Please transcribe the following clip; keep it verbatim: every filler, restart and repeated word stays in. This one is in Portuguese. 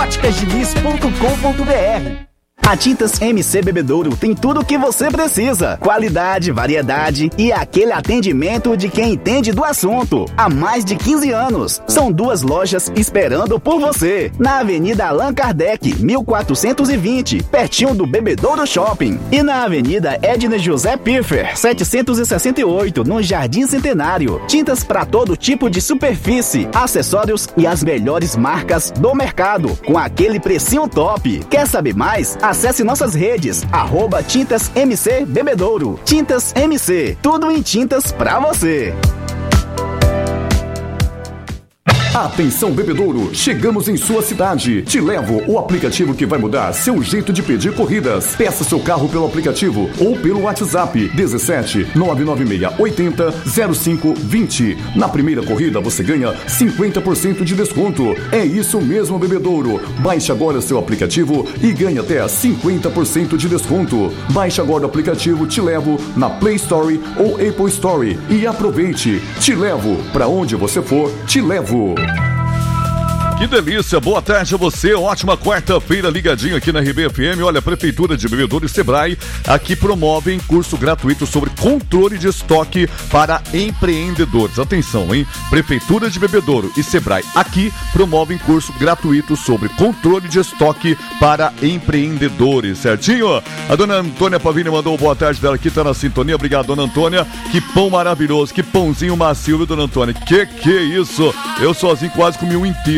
óticas diniz ponto com ponto br. A Tintas M C Bebedouro tem tudo o que você precisa. Qualidade, variedade e aquele atendimento de quem entende do assunto. Há mais de quinze anos. São duas lojas esperando por você. Na Avenida Allan Kardec, mil quatrocentos e vinte, pertinho do Bebedouro Shopping. E na Avenida Edna José Piffer, setecentos e sessenta e oito, no Jardim Centenário. Tintas para todo tipo de superfície, acessórios e as melhores marcas do mercado. Com aquele precinho top. Quer saber mais? Acesse nossas redes, arroba Tintas M C Bebedouro. Tintas M C, tudo em tintas pra você. Atenção, bebedouro, chegamos em sua cidade. Te Levo, o aplicativo que vai mudar seu jeito de pedir corridas. Peça seu carro pelo aplicativo ou pelo WhatsApp dezessete nove nove seis oito zero zero cinco dois zero. Na primeira corrida você ganha cinquenta por cento de desconto. É isso mesmo, bebedouro. Baixe agora seu aplicativo e ganhe até cinquenta por cento de desconto. Baixe agora o aplicativo Te Levo na Play Store ou Apple Store e aproveite. Te Levo, pra onde você for, te levo. Que delícia, boa tarde a você, ótima quarta-feira ligadinho aqui na R B F M. Olha, a Prefeitura de Bebedouro e Sebrae aqui promovem curso gratuito sobre controle de estoque para empreendedores. Atenção, hein? Prefeitura de Bebedouro e Sebrae aqui promovem curso gratuito sobre controle de estoque para empreendedores, certinho? A dona Antônia Pavini mandou boa tarde dela aqui, tá na sintonia. Obrigado, dona Antônia. Que pão maravilhoso, que pãozinho macio, viu, dona Antônia? Que que é isso? Eu sozinho quase comi um inteiro.